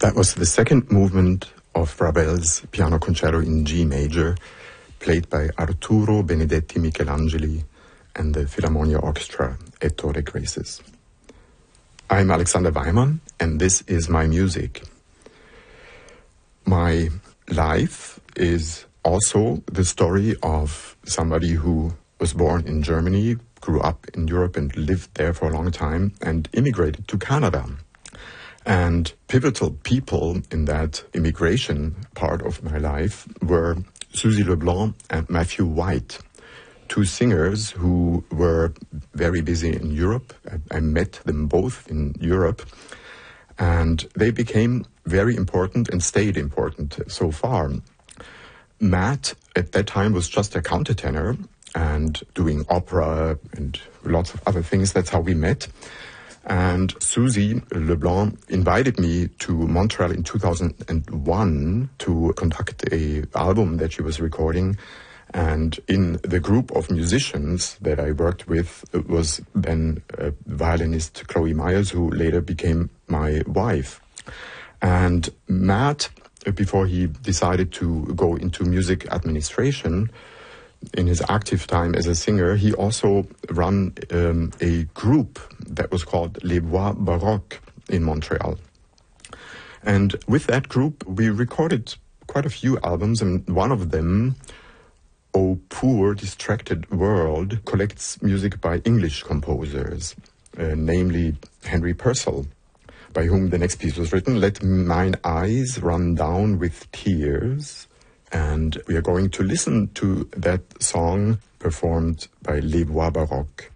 That was the second movement of Ravel's Piano Concerto in G major, played by Arturo Benedetti Michelangeli and the Philharmonia Orchestra at Torre Graces. I'm Alexander Weimann, and this is my music. My life is also the story of somebody who was born in Germany, grew up in Europe and lived there for a long time, and immigrated to Canada. And pivotal people in that immigration part of my life were Suzy LeBlanc and Matthew White, two singers who were very busy in Europe. I met them both in Europe, and they became very important and stayed important so far. Matt, at that time, was just a countertenor and doing opera and lots of other things. That's how we met. And Suzy LeBlanc invited me to Montreal in 2001 to conduct an album that she was recording. And in the group of musicians that I worked with was then violinist Chloe Myers, who later became my wife. And Matt, before he decided to go into music administration, in his active time as a singer, he also ran a group that was called Les Voix Baroques in Montreal. And with that group, we recorded quite a few albums, and one of them, O Poor Distracted World, collects music by English composers, namely Henry Purcell, by whom the next piece was written, Let Mine Eyes Run Down with Tears. And we are going to listen to that song performed by Les Voix Baroques.